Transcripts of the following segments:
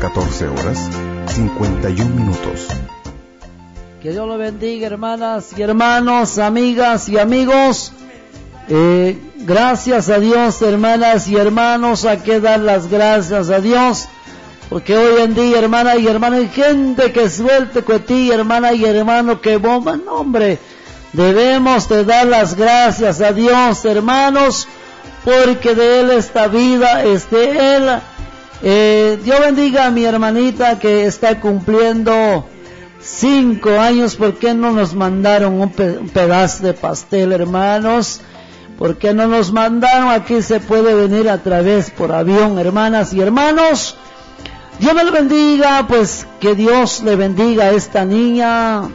14 horas 51 minutos. Que Dios lo bendiga, hermanas y hermanos, amigas y amigos. Gracias a Dios, hermanas y hermanos. Hay que dar las gracias a Dios, porque hoy en día, hermana y hermano, hay gente que suelte ti, hermana y hermano, que bomba, no, hombre. Debemos de dar las gracias a Dios, hermanos, porque de Él esta vida es de Él. Dios bendiga a mi hermanita que está cumpliendo 5 años. ¿Por qué no nos mandaron un pedazo de pastel, hermanos? ¿Por qué no nos mandaron? Aquí se puede venir a través por avión, hermanas y hermanos. Dios me lo bendiga, pues que Dios le bendiga a esta niña.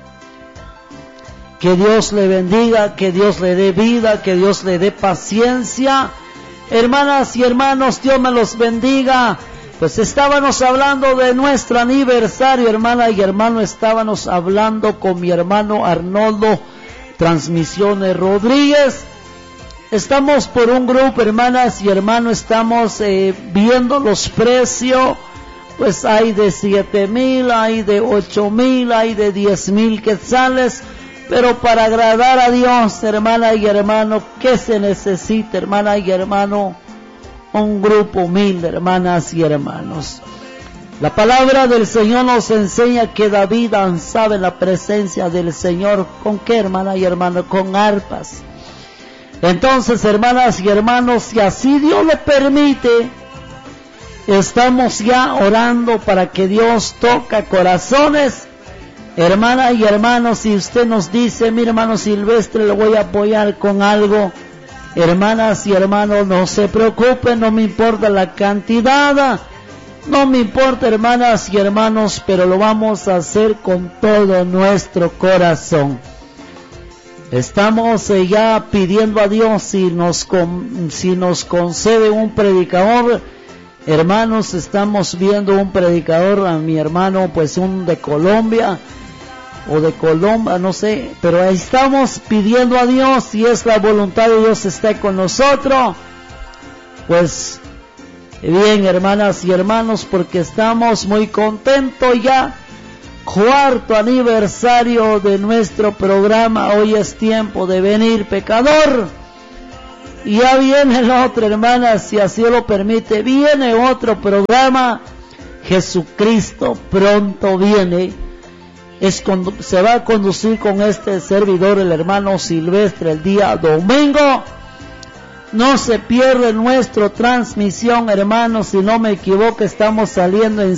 Que Dios le bendiga, que Dios le dé vida, que Dios le dé paciencia. Hermanas y hermanos, Dios me los bendiga. Pues estábamos hablando de nuestro aniversario, hermana y hermano. Estábamos hablando con mi hermano Arnoldo Transmisiones Rodríguez. Estamos por un grupo, hermanas y hermanos. Estamos viendo los precios. Pues hay de 7,000, hay de 8,000, hay de 10,000 quetzales. Pero para agradar a Dios, hermana y hermano, ¿qué se necesita, hermana y hermano? Un grupo humilde, hermanas y hermanos. La palabra del Señor nos enseña que David danzaba en la presencia del Señor. ¿Con qué, hermana y hermano? Con arpas. Entonces, hermanas y hermanos, si así Dios lo permite, estamos ya orando para que Dios toque corazones. Hermana y hermanos, si usted nos dice, mi hermano Silvestre, le voy a apoyar con algo, hermanas y hermanos, no se preocupen, no me importa la cantidad, no me importa, hermanas y hermanos, pero lo vamos a hacer con todo nuestro corazón. Estamos ya pidiendo a Dios si nos concede un predicador. Hermanos, estamos viendo un predicador, a mi hermano, pues un de Colombia, o de Colombia, no sé, pero ahí estamos pidiendo a Dios, si es la voluntad de Dios esté con nosotros. Pues bien, hermanas y hermanos, porque estamos muy contentos ya, 4º aniversario de nuestro programa. Hoy es tiempo de venir, pecador. Y ya viene el otro, hermanas, si así lo permite, viene otro programa. Jesucristo pronto viene. Se va a conducir con este servidor, el hermano Silvestre, el día domingo. No se pierde nuestra transmisión, hermanos, si no me equivoco, estamos saliendo en